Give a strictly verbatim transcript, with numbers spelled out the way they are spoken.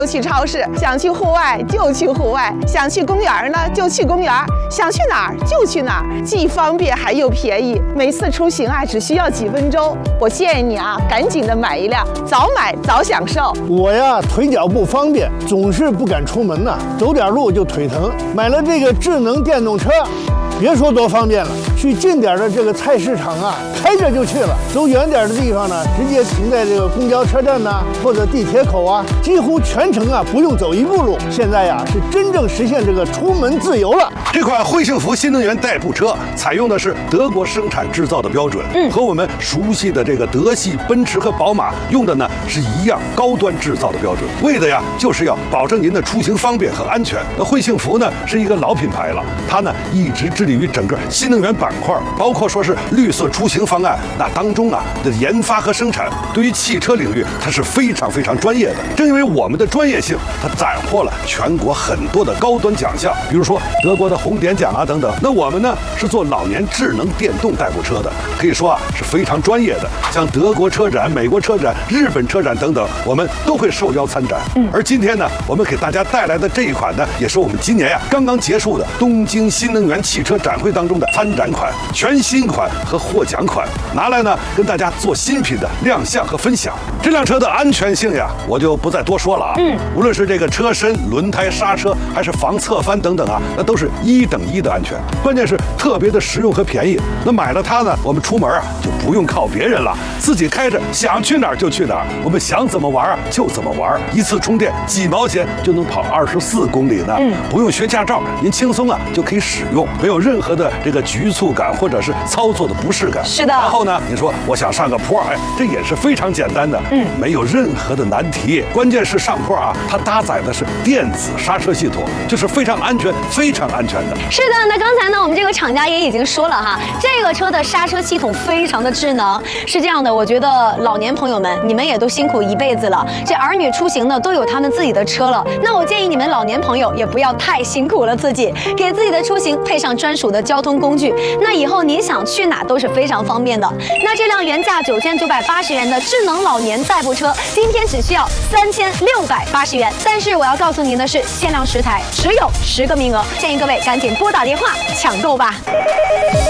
就去超市，想去户外就去户外，想去公园呢就去公园，想去哪儿就去哪儿，既方便还又便宜。每次出行啊，只需要几分钟。我建议你啊，赶紧的买一辆，早买早享受。 我呀，腿脚不方便，总是不敢出门呐、啊，走点路就腿疼。买了这个智能电动车，别说多方便了，去近点的这个菜市场啊，开着就去了；走远点的地方呢，直接停在这个公交车站呐、啊，或者地铁口啊，几乎全程啊不用走一步路。现在呀，是真正实现这个出门自由了。 这款汇幸福新能源代步车采用的是德国生产制造的标准，嗯，和我们熟悉的这个德系奔驰和宝马用的呢是一样高端制造的标准，为的呀就是要保证您的出行方便和安全。那汇幸福呢是一个老品牌了，它呢一直致力于整个新能源板块，包括说是绿色出行方案，那当中啊的研发和生产，对于汽车领域它是非常非常专业的。正因为我们的专业性，它斩获了全国很多的高端奖项，比如说德国的红点奖啊等等。那我们呢是做老年智能电动代步车的，可以说啊是非常专业的。像德国车展、美国车展、日本车展等等，我们都会受邀参展。嗯，而今天呢，我们给大家带来的这一款呢，也是我们今年呀、啊、刚刚结束的东京新能源汽车展会当中的参展款、全新款和获奖款，拿来呢跟大家做新品的亮相和分享。这辆车的安全性呀，我就不再多说了啊。嗯，无论是这个车身、轮胎、刹车，还是防侧翻等等啊，那都是一等一的安全。关键是特别的实用和便宜。那买了它呢，我们出门啊就不用靠别人了，自己开着想去哪儿就去哪儿，我们想怎么玩啊就怎么玩，一次充电几毛钱就能跑二十四公里呢。嗯，不用学驾照，您轻松啊就可以使用，没有任何的这个局促感或者是操作的不适感。 是的。 然后呢，你说我想上个坡，哎，这也是非常简单的，嗯，没有任何的难题。关键是上坡啊，它搭载的是电子刹车系统，就是非常安全、非常安全的。 是的，那刚才呢，我们这个厂家也已经说了哈，这个车的刹车系统非常的智能。是这样的，我觉得老年朋友们，你们也都辛苦一辈子了，这儿女出行呢都有他们自己的车了。那我建议你们老年朋友也不要太辛苦了自己，给自己的出行配上专属的交通工具，那以后你想去哪都是非常方便的。那这辆原价九千九百八十元的智能老年代步车，今天只需要三千六百八十元。但是我要告诉您的是，限量十台，只有十个名额，建议各位赶紧拨打电话抢购吧。